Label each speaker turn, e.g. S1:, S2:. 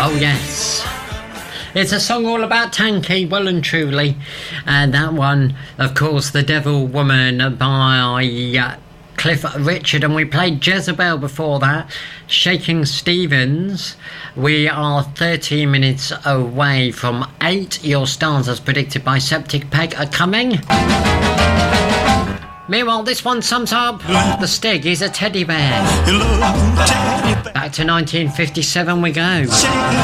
S1: Oh yes. It's a song all about Tanky, well and truly. And that one, of course, The Devil Woman by Cliff Richard. And we played Jezebel before that, Shaking Stevens. We are 30 minutes away from 8. Your stars, as predicted by Septic Peg, are coming. Meanwhile, this one sums up The Stig is a teddy bear. Back to 1957 we go.